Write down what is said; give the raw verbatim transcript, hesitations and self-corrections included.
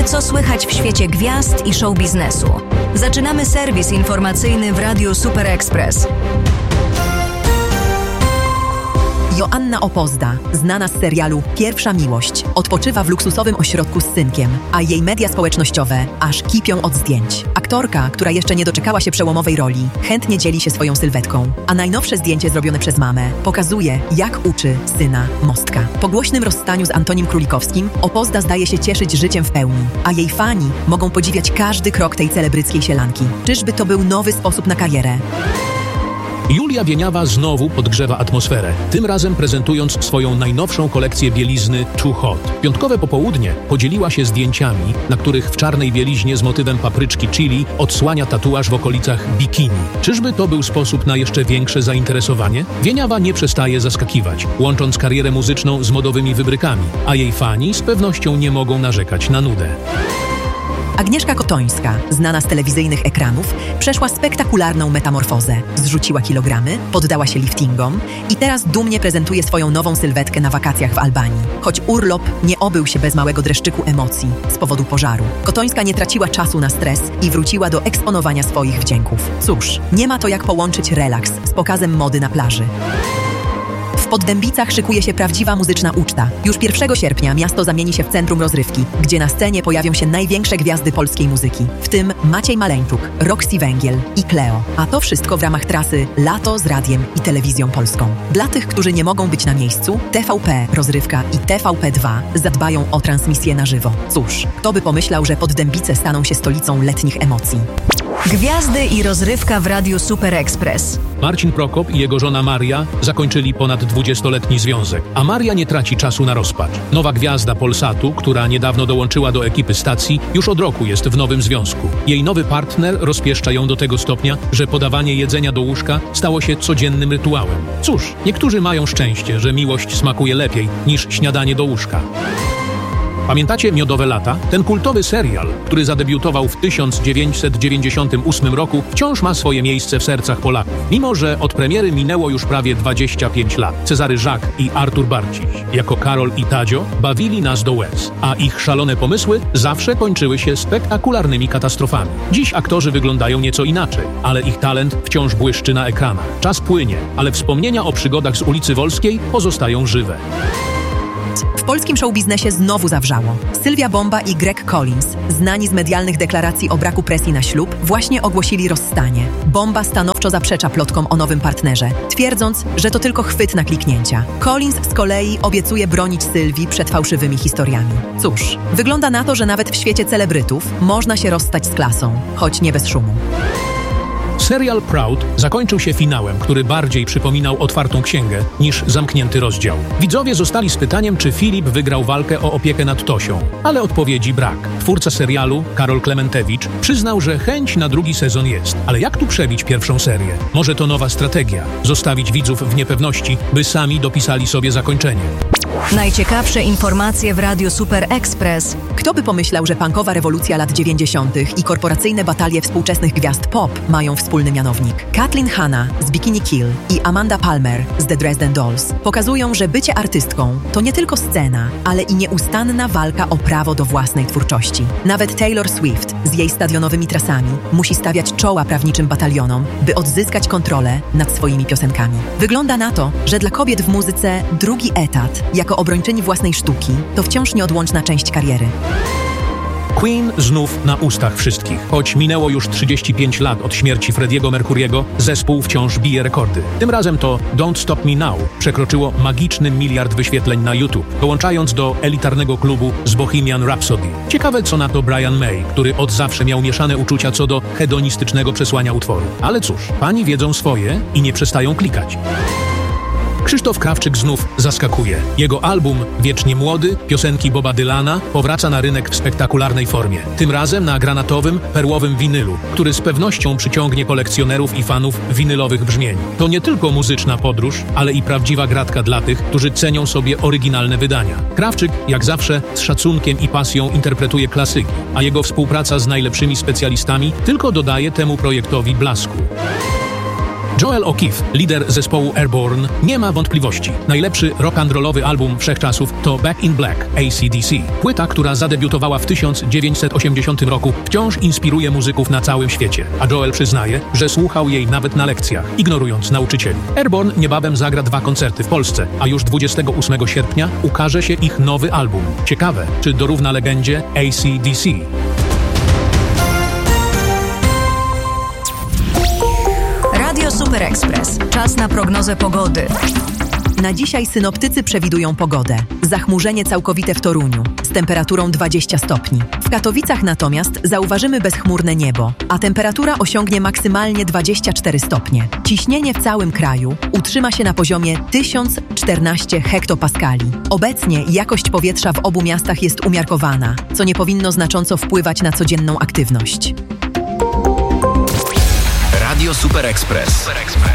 Co słychać w świecie gwiazd i show biznesu? Zaczynamy serwis informacyjny w Radiu Super Express. Joanna Opozda, znana z serialu Pierwsza miłość, odpoczywa w luksusowym ośrodku z synkiem, a jej media społecznościowe aż kipią od zdjęć. Aktorka, która jeszcze nie doczekała się przełomowej roli, chętnie dzieli się swoją sylwetką, a najnowsze zdjęcie zrobione przez mamę pokazuje, jak uczy syna Mostka. Po głośnym rozstaniu z Antonim Królikowskim Opozda zdaje się cieszyć życiem w pełni, a jej fani mogą podziwiać każdy krok tej celebryckiej sielanki. Czyżby to był nowy sposób na karierę? Julia Wieniawa znowu podgrzewa atmosferę, tym razem prezentując swoją najnowszą kolekcję bielizny Too Hot. Piątkowe popołudnie podzieliła się zdjęciami, na których w czarnej bieliźnie z motywem papryczki chili odsłania tatuaż w okolicach bikini. Czyżby to był sposób na jeszcze większe zainteresowanie? Wieniawa nie przestaje zaskakiwać, łącząc karierę muzyczną z modowymi wybrykami, a jej fani z pewnością nie mogą narzekać na nudę. Agnieszka Kotońska, znana z telewizyjnych ekranów, przeszła spektakularną metamorfozę. Zrzuciła kilogramy, poddała się liftingom i teraz dumnie prezentuje swoją nową sylwetkę na wakacjach w Albanii. Choć urlop nie obył się bez małego dreszczyku emocji z powodu pożaru. Kotońska nie traciła czasu na stres i wróciła do eksponowania swoich wdzięków. Cóż, nie ma to jak połączyć relaks z pokazem mody na plaży. W Poddębicach szykuje się prawdziwa muzyczna uczta. Już pierwszego sierpnia miasto zamieni się w centrum rozrywki, gdzie na scenie pojawią się największe gwiazdy polskiej muzyki, w tym Maciej Maleńczuk, Roxy Węgiel i Cleo. A to wszystko w ramach trasy Lato z Radiem i Telewizją Polską. Dla tych, którzy nie mogą być na miejscu, T V P Rozrywka i T V P dwa zadbają o transmisję na żywo. Cóż, kto by pomyślał, że Poddębice staną się stolicą letnich emocji. Gwiazdy i rozrywka w Radiu Super Express. Marcin Prokop i jego żona Maria zakończyli ponad dwudziestoletni związek, a Maria nie traci czasu na rozpacz. Nowa gwiazda Polsatu, która niedawno dołączyła do ekipy stacji, już od roku jest w nowym związku. Jej nowy partner rozpieszcza ją do tego stopnia, że podawanie jedzenia do łóżka stało się codziennym rytuałem. Cóż, niektórzy mają szczęście, że miłość smakuje lepiej niż śniadanie do łóżka. Pamiętacie Miodowe lata? Ten kultowy serial, który zadebiutował w tysiąc dziewięćset dziewięćdziesiątym ósmym roku, wciąż ma swoje miejsce w sercach Polaków. Mimo że od premiery minęło już prawie dwadzieścia pięć lat. Cezary Żak i Artur Barciś, jako Karol i Tadzio, bawili nas do łez, a ich szalone pomysły zawsze kończyły się spektakularnymi katastrofami. Dziś aktorzy wyglądają nieco inaczej, ale ich talent wciąż błyszczy na ekranach. Czas płynie, ale wspomnienia o przygodach z ulicy Wolskiej pozostają żywe. W polskim showbiznesie znowu zawrzało. Sylwia Bomba i Greg Collins, znani z medialnych deklaracji o braku presji na ślub, właśnie ogłosili rozstanie. Bomba stanowczo zaprzecza plotkom o nowym partnerze, twierdząc, że to tylko chwyt na kliknięcia. Collins z kolei obiecuje bronić Sylwii przed fałszywymi historiami. Cóż, wygląda na to, że nawet w świecie celebrytów można się rozstać z klasą, choć nie bez szumu. Serial Proud zakończył się finałem, który bardziej przypominał otwartą księgę niż zamknięty rozdział. Widzowie zostali z pytaniem, czy Filip wygrał walkę o opiekę nad Tosią, ale odpowiedzi brak. Twórca serialu, Karol Klementewicz, przyznał, że chęć na drugi sezon jest. Ale jak tu przebić pierwszą serię? Może to nowa strategia? Zostawić widzów w niepewności, by sami dopisali sobie zakończenie. Najciekawsze informacje w Radiu Super Express. Kto by pomyślał, że punkowa rewolucja lat dziewięćdziesiątych i korporacyjne batalie współczesnych gwiazd pop mają wspólny mianownik. Kathleen Hanna z Bikini Kill i Amanda Palmer z The Dresden Dolls pokazują, że bycie artystką to nie tylko scena, ale i nieustanna walka o prawo do własnej twórczości. Nawet Taylor Swift z jej stadionowymi trasami musi stawiać czoła prawniczym batalionom, by odzyskać kontrolę nad swoimi piosenkami. Wygląda na to, że dla kobiet w muzyce drugi etat, jako obrończyni własnej sztuki, to wciąż nieodłączna część kariery. Queen znów na ustach wszystkich. Choć minęło już trzydzieści pięć lat od śmierci Freddie'ego Mercuriego, zespół wciąż bije rekordy. Tym razem to Don't Stop Me Now przekroczyło magiczny miliard wyświetleń na YouTube, dołączając do elitarnego klubu z Bohemian Rhapsody. Ciekawe, co na to Brian May, który od zawsze miał mieszane uczucia co do hedonistycznego przesłania utworu. Ale cóż, pani wiedzą swoje i nie przestają klikać. Krzysztof Krawczyk znów zaskakuje. Jego album Wiecznie Młody, piosenki Boba Dylana, powraca na rynek w spektakularnej formie. Tym razem na granatowym, perłowym winylu, który z pewnością przyciągnie kolekcjonerów i fanów winylowych brzmień. To nie tylko muzyczna podróż, ale i prawdziwa gratka dla tych, którzy cenią sobie oryginalne wydania. Krawczyk, jak zawsze, z szacunkiem i pasją interpretuje klasyki, a jego współpraca z najlepszymi specjalistami tylko dodaje temu projektowi blasku. Joel O'Keefe, lider zespołu Airborne, nie ma wątpliwości. Najlepszy rock-and-rollowy album wszechczasów to Back in Black A C D C. Płyta, która zadebiutowała w tysiąc dziewięćset osiemdziesiątym roku, wciąż inspiruje muzyków na całym świecie. A Joel przyznaje, że słuchał jej nawet na lekcjach, ignorując nauczycieli. Airborne niebawem zagra dwa koncerty w Polsce, a już dwudziestego ósmego sierpnia ukaże się ich nowy album. Ciekawe, czy dorówna legendzie A C D C. Radio Super Express. Czas na prognozę pogody. Na dzisiaj synoptycy przewidują pogodę. Zachmurzenie całkowite w Toruniu z temperaturą dwadzieścia stopni. W Katowicach natomiast zauważymy bezchmurne niebo, a temperatura osiągnie maksymalnie dwadzieścia cztery stopnie. Ciśnienie w całym kraju utrzyma się na poziomie tysiąc czternaście hektopaskali. Obecnie jakość powietrza w obu miastach jest umiarkowana, co nie powinno znacząco wpływać na codzienną aktywność. Radio Super Express.